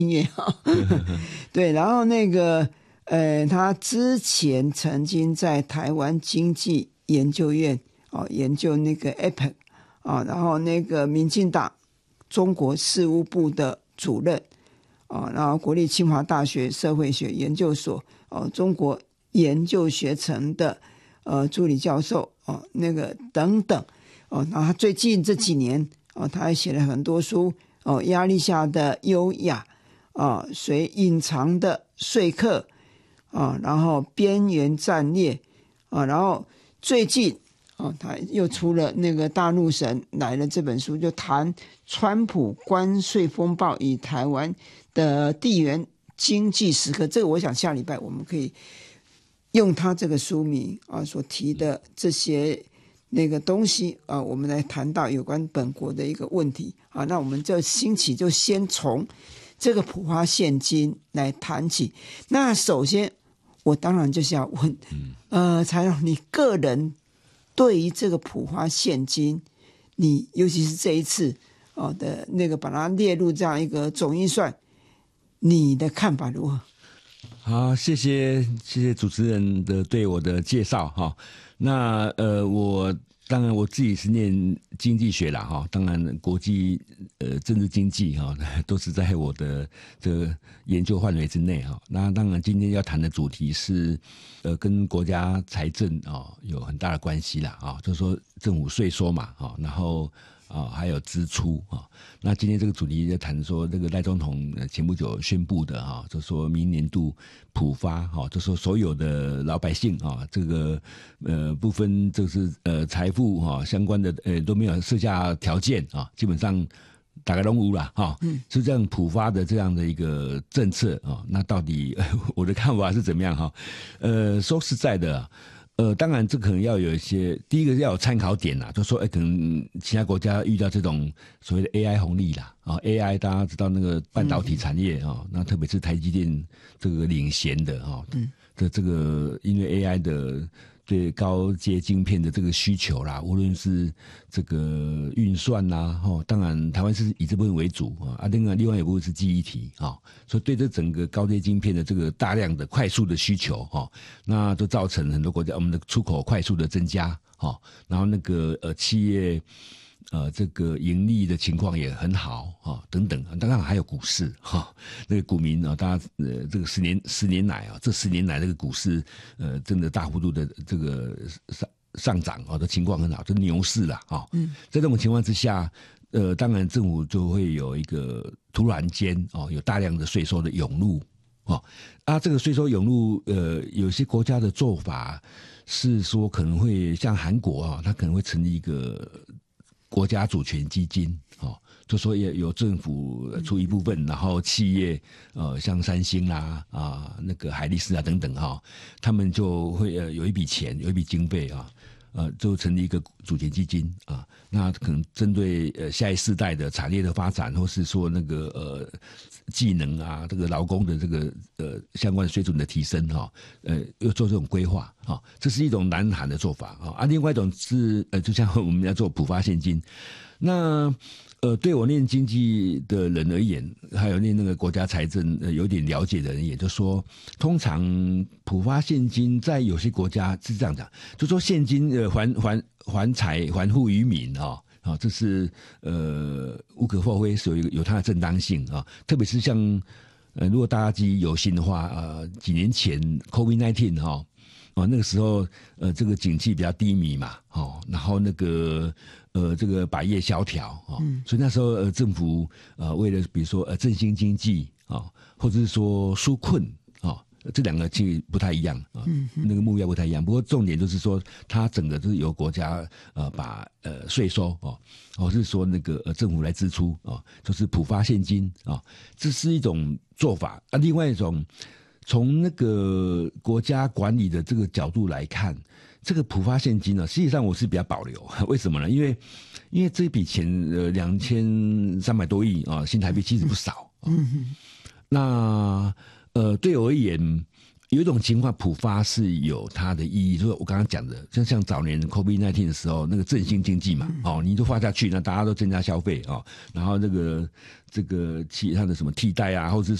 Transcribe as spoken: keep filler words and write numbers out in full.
音乐哈。对，然后那个呃，他之前曾经在台湾经济研究院哦研究那个 A P E C 啊，然后那个民进党中国事务部的主任啊，然后国立清华大学社会学研究所哦中国研究学程的呃助理教授哦，那个等等哦，然后他最近这几年哦，他还写了很多书哦，压力下的优雅啊，随隐藏的说客啊，然后边缘战略啊，然后最近啊，他又出了那个大陆神来了这本书，就谈川普关税风暴与台湾的地缘经济时刻。这个我想下礼拜我们可以用他这个书名啊所提的这些那个东西啊，我们来谈到有关本国的一个问题啊。那我们这星期就先从这个普发现金来谈起。那首先我当然就是要问，呃，才让你个人对于这个普发现金，你尤其是这一次哦的那个把它列入这样一个总预算，你的看法如何？ 好，谢谢谢谢主持人的对我的介绍哈。那呃，我当然我自己是念经济学啦哈，当然国际呃政治经济哈都是在我的这个研究范围之内哈。那当然今天要谈的主题是呃跟国家财政啊有很大的关系啦啊，就是说政府税收嘛哈，然后啊还有支出啊。那今天这个主题就谈说，这个赖总统前不久宣布的哈，就说明年度普发哈，就说所有的老百姓啊，这个呃不分就是呃财富哈相关的呃都没有设下条件啊，基本上大概都无了哈，是这样普发的这样的一个政策啊。那到底我的看法是怎么样哈？呃，说实在的。呃，当然，这可能要有一些，第一个要有参考点啦，就说，哎，可能其他国家遇到这种所谓的 A I 红利啦，啊 ，A I 大家知道那个半导体产业啊、嗯，那特别是台积电这个领先的啊，嗯，的这个因为 A I 的对高阶晶片的这个需求啦，无论是这个运算啦，哈，当然台湾是以这部分为主啊，啊，另外另外一部分是记忆体啊，所以对这整个高阶晶片的这个大量的快速的需求哈，那都造成很多国家我们的出口快速的增加哈，然后那个呃企业。呃，这个盈利的情况也很好啊、哦，等等，当然还有股市哈、哦，那个股民啊，大家呃，这个十年十年来啊，这十年来这个股市呃，真的大幅度的这个上上涨啊、哦，的情况很好，这牛市啦啊、哦。嗯，在这种情况之下，呃，当然政府就会有一个突然间哦，有大量的税收的涌入哦，啊，这个税收涌入，呃，有些国家的做法是说可能会像韩国啊，它可能会成立一个。国家主权基金，哦，就说也有政府出一部分，然后企业，呃，像三星啦，啊，那个海力士啊等等哈、哦，他们就会呃有一笔钱，有一笔经费啊，呃，就成立一个主权基金啊，那可能针对呃下一世代的产业的发展，或是说那个呃技能啊，这个劳工的这个呃相关水准的提升哈、哦，呃，又做这种规划。啊、哦，这是一种南韩的做法啊，啊，另外一种是呃，就像我们要做普发现金，那呃，对我念经济的人而言，还有念那个国家财政呃有点了解的人，也就说，通常普发现金在有些国家是这样讲，就说现金呃还还还财还富于民啊。哦啊，这是呃无可厚非，是有一个有它的正当性啊，特别是像呃，如果大家记忆犹新的话，呃，几年前 COVID 十九 哈。哦，那个时候，呃，这个景气比较低迷嘛，哦，然后那个，呃，这个百业萧条，哦，嗯、所以那时候，呃，政府，呃，为了比如说，呃，振兴经济，哦，或者是说纾困，哦，这两个其实不太一样啊、哦嗯，那个目标不太一样。不过重点就是说，它整个就是由国家，呃，把呃税收，哦，或是说那个呃政府来支出，哦，就是普发现金，啊、哦，这是一种做法啊，另外一种。从那个国家管理的这个角度来看，这个普发现金呢，实际上我是比较保留。为什么呢？因为因为这笔钱呃两千三百多亿啊，新台币其实不少。嗯，那呃对我而言， 有一种情况普发是有它的意义，就是我刚刚讲的，像像早年 COVID 十九 的时候，那个振兴经济嘛，哦，你都发下去，那大家都增加消费哦，然后那个这个其他的什么替代啊，或者